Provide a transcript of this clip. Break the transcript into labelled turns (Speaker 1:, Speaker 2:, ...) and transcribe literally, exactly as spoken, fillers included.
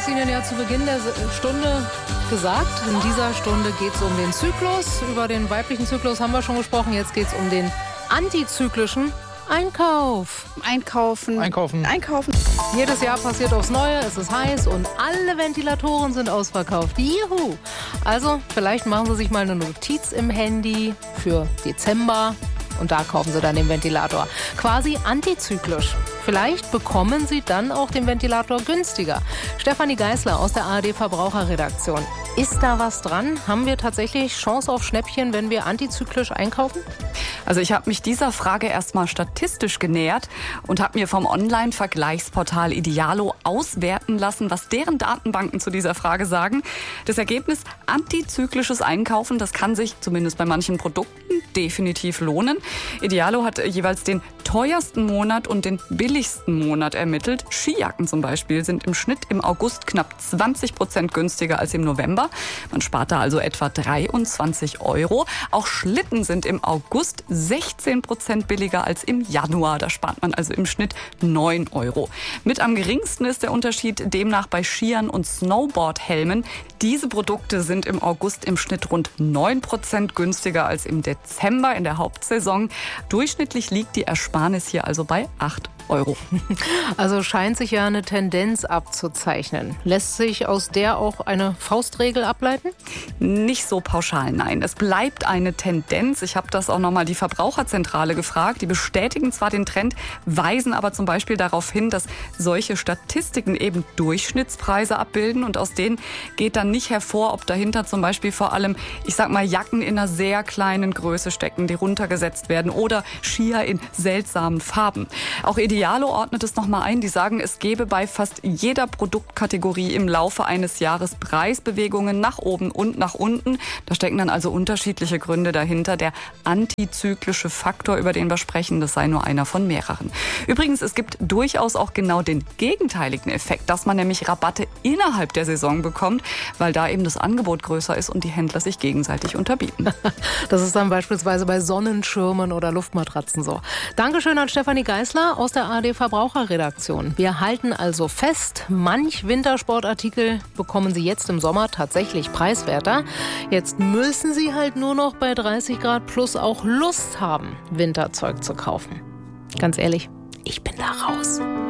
Speaker 1: Ihnen ja zu Beginn der Stunde gesagt. In dieser Stunde geht es um den Zyklus. Über den weiblichen Zyklus haben wir schon gesprochen. Jetzt geht es um den antizyklischen Einkauf.
Speaker 2: Einkaufen.
Speaker 3: Einkaufen.
Speaker 2: Einkaufen.
Speaker 1: Jedes Jahr passiert aufs Neue, es ist heiß und alle Ventilatoren sind ausverkauft. Juhu! Also vielleicht machen Sie sich mal eine Notiz im Handy für Dezember und da kaufen Sie dann den Ventilator. Quasi antizyklisch. Vielleicht bekommen Sie dann auch den Ventilator günstiger. Stefanie Geisler aus der A R D-Verbraucherredaktion. Ist da was dran? Haben wir tatsächlich Chance auf Schnäppchen, wenn wir antizyklisch einkaufen?
Speaker 2: Also ich habe mich dieser Frage erstmal statistisch genähert und habe mir vom Online-Vergleichsportal Idealo auswerten lassen, was deren Datenbanken zu dieser Frage sagen. Das Ergebnis: antizyklisches Einkaufen, das kann sich zumindest bei manchen Produkten definitiv lohnen. Idealo hat jeweils den teuersten Monat und den billigsten Monat ermittelt. Skijacken zum Beispiel sind im Schnitt im August knapp zwanzig Prozent günstiger als im November. Man spart da also etwa dreiundzwanzig Euro. Auch Schlitten sind im August sechzehn Prozent billiger als im Januar. Da spart man also im Schnitt neun Euro. Mit am geringsten ist der Unterschied demnach bei Skiern und Snowboardhelmen. Diese Produkte sind im August im Schnitt rund neun Prozent günstiger als im Dezember in der Hauptsaison. Durchschnittlich liegt die Ersparnis hier also bei acht Euro.
Speaker 1: Also scheint sich ja eine Tendenz abzuzeichnen. Lässt sich aus der auch eine Faustregel ableiten?
Speaker 2: Nicht so pauschal, nein. Es bleibt eine Tendenz. Ich habe das auch nochmal die Verbraucherzentrale gefragt. Die bestätigen zwar den Trend, weisen aber zum Beispiel darauf hin, dass solche Statistiken eben Durchschnittspreise abbilden und aus denen geht dann nicht hervor, ob dahinter zum Beispiel vor allem, ich sag mal, Jacken in einer sehr kleinen Größe stecken, die runtergesetzt werden oder Skier in seltsamen Farben. Auch Idealo ordnet es nochmal ein. Die sagen, es gebe bei fast jeder Produktkategorie im Laufe eines Jahres Preisbewegungen nach oben und nach unten. Da stecken dann also unterschiedliche Gründe dahinter. Der antizyklische Faktor, über den wir sprechen, das sei nur einer von mehreren. Übrigens, es gibt durchaus auch genau den gegenteiligen Effekt, dass man nämlich Rabatte innerhalb der Saison bekommt, weil da eben das Angebot größer ist und die Händler sich gegenseitig unterbieten.
Speaker 1: Das ist dann beispielsweise bei Sonnenschirmen oder Luftmatratzen so. Dankeschön an Stefanie Geisler aus der A R D-Verbraucherredaktion. Wir halten also fest, manch Wintersportartikel bekommen Sie jetzt im Sommer tatsächlich preiswerter. Jetzt müssen Sie halt nur noch bei dreißig Grad plus auch Lust haben, Winterzeug zu kaufen. Ganz ehrlich, ich bin da raus.